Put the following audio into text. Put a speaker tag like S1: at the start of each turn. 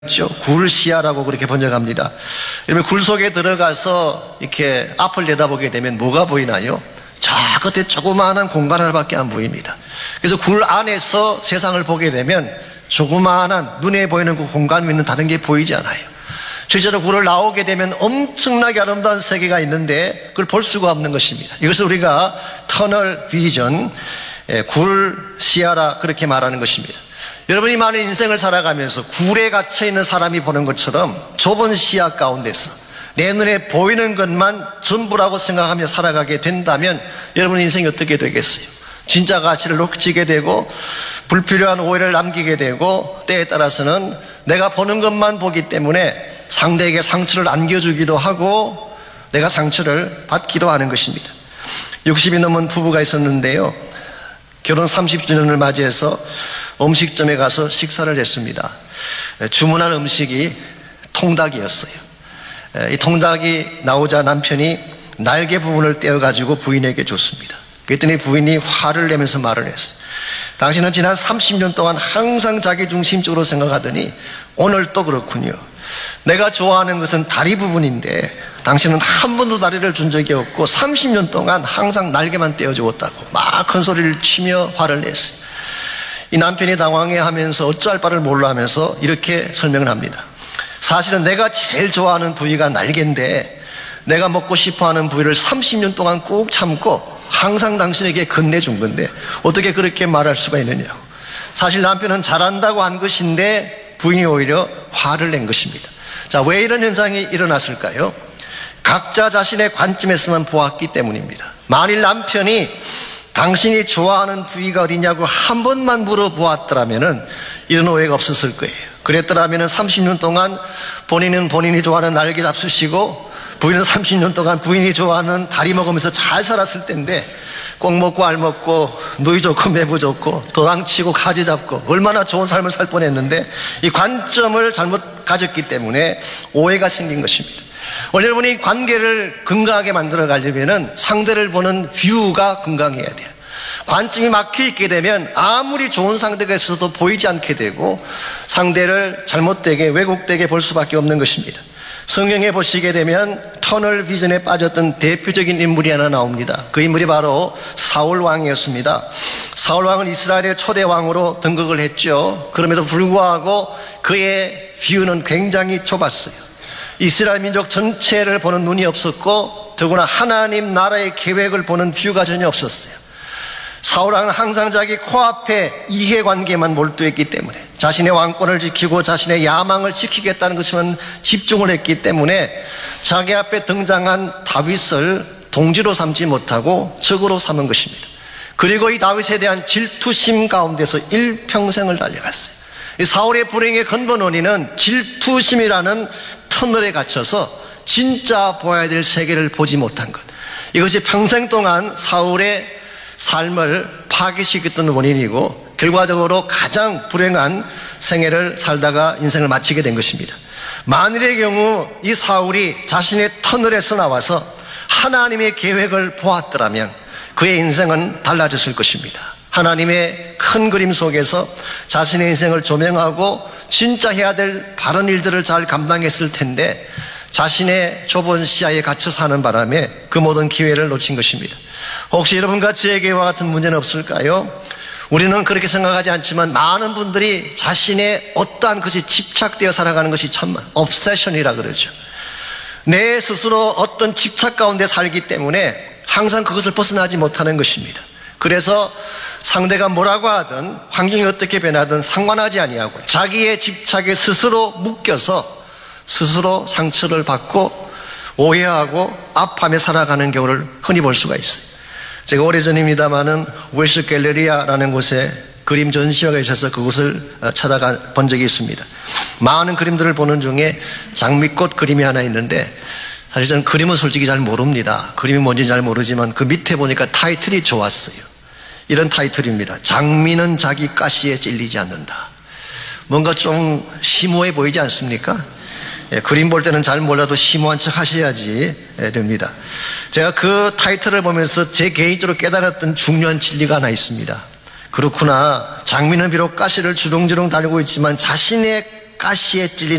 S1: 굴시야라고 그렇게 번역합니다. 그러면 굴 속에 들어가서 이렇게 앞을 내다보게 되면 뭐가 보이나요? 저 끝에 조그마한 공간 하나밖에 안 보입니다. 그래서 굴 안에서 세상을 보게 되면 조그마한 눈에 보이는 그 공간 위는 다른 게 보이지 않아요. 실제로 굴을 나오게 되면 엄청나게 아름다운 세계가 있는데 그걸 볼 수가 없는 것입니다. 이것을 우리가 터널 비전, 굴시야라 그렇게 말하는 것입니다. 여러분이 많은 인생을 살아가면서 굴에 갇혀있는 사람이 보는 것처럼 좁은 시야 가운데서 내 눈에 보이는 것만 전부라고 생각하며 살아가게 된다면 여러분 인생이 어떻게 되겠어요? 진짜 가치를 놓치게 되고 불필요한 오해를 남기게 되고 때에 따라서는 내가 보는 것만 보기 때문에 상대에게 상처를 안겨주기도 하고 내가 상처를 받기도 하는 것입니다. 60이 넘은 부부가 있었는데요, 결혼 30주년을 맞이해서 음식점에 가서 식사를 했습니다. 주문한 음식이 통닭이었어요. 이 통닭이 나오자 남편이 날개 부분을 떼어가지고 부인에게 줬습니다. 그랬더니 부인이 화를 내면서 말을 했어요. 당신은 지난 30년 동안 항상 자기 중심적으로 생각하더니 오늘 또 그렇군요. 내가 좋아하는 것은 다리 부분인데 당신은 한 번도 다리를 준 적이 없고 30년 동안 항상 날개만 떼어주었다고 막 큰 소리를 치며 화를 냈어요. 이 남편이 당황해하면서 어찌할 바를 몰라 하면서 이렇게 설명을 합니다. 사실은 내가 제일 좋아하는 부위가 날개인데 내가 먹고 싶어하는 부위를 30년 동안 꾹 참고 항상 당신에게 건네준 건데 어떻게 그렇게 말할 수가 있느냐고. 사실 남편은 잘한다고 한 것인데 부인이 오히려 화를 낸 것입니다. 자, 왜 이런 현상이 일어났을까요? 각자 자신의 관점에서만 보았기 때문입니다. 만일 남편이 당신이 좋아하는 부위가 어디냐고 한 번만 물어보았더라면 이런 오해가 없었을 거예요. 그랬더라면 30년 동안 본인은 본인이 좋아하는 날개 잡수시고 부인은 30년 동안 부인이 좋아하는 다리 먹으면서 잘 살았을 텐데 꼭 먹고 알 먹고 누이 좋고 매부 좋고 도랑치고 가지 잡고 얼마나 좋은 삶을 살 뻔했는데 이 관점을 잘못 가졌기 때문에 오해가 생긴 것입니다. 오늘 여러분이 관계를 건강하게 만들어 가려면 상대를 보는 뷰가 건강해야 돼요. 관점이 막혀 있게 되면 아무리 좋은 상대가 있어도 보이지 않게 되고 상대를 잘못되게 왜곡되게 볼 수밖에 없는 것입니다. 성경에 보시게 되면 터널 비전에 빠졌던 대표적인 인물이 하나 나옵니다. 그 인물이 바로 사울 왕이었습니다. 사울 왕은 이스라엘의 초대 왕으로 등극을 했죠. 그럼에도 불구하고 그의 뷰는 굉장히 좁았어요. 이스라엘 민족 전체를 보는 눈이 없었고 더구나 하나님 나라의 계획을 보는 뷰가 전혀 없었어요. 사울 왕은 항상 자기 코앞에 이해관계만 몰두했기 때문에 자신의 왕권을 지키고 자신의 야망을 지키겠다는 것에만 집중을 했기 때문에 자기 앞에 등장한 다윗을 동지로 삼지 못하고 적으로 삼은 것입니다. 그리고 이 다윗에 대한 질투심 가운데서 일평생을 달려갔어요. 이 사울의 불행의 근본 원인은 질투심이라는 터널에 갇혀서 진짜 보아야 될 세계를 보지 못한 것, 이것이 평생 동안 사울의 삶을 파괴시켰던 원인이고 결과적으로 가장 불행한 생애를 살다가 인생을 마치게 된 것입니다. 만일의 경우 이 사울이 자신의 터널에서 나와서 하나님의 계획을 보았더라면 그의 인생은 달라졌을 것입니다. 하나님의 큰 그림 속에서 자신의 인생을 조명하고 진짜 해야 될 바른 일들을 잘 감당했을 텐데 자신의 좁은 시야에 갇혀 사는 바람에 그 모든 기회를 놓친 것입니다. 혹시 여러분과 저에게와 같은 문제는 없을까요? 우리는 그렇게 생각하지 않지만 많은 분들이 자신의 어떠한 것이 집착되어 살아가는 것이 참 obsession이라 그러죠. 내 스스로 어떤 집착 가운데 살기 때문에 항상 그것을 벗어나지 못하는 것입니다. 그래서 상대가 뭐라고 하든 환경이 어떻게 변하든 상관하지 아니하고 자기의 집착에 스스로 묶여서 스스로 상처를 받고 오해하고 아파하며 살아가는 경우를 흔히 볼 수가 있어요. 제가 오래전입니다마는 웨스 갤러리아라는 곳에 그림 전시회가 있어서 그곳을 찾아가 본 적이 있습니다. 많은 그림들을 보는 중에 장미꽃 그림이 하나 있는데 사실 저는 그림은 솔직히 잘 모릅니다. 그림이 뭔지 잘 모르지만 그 밑에 보니까 타이틀이 좋았어요. 이런 타이틀입니다. 장미는 자기 가시에 찔리지 않는다. 뭔가 좀 심오해 보이지 않습니까? 그림 볼 때는 잘 몰라도 심오한 척 하셔야지 됩니다. 제가 그 타이틀을 보면서 제 개인적으로 깨달았던 중요한 진리가 하나 있습니다. 그렇구나. 장미는 비록 가시를 주렁주렁 달고 있지만 자신의 가시에 찔린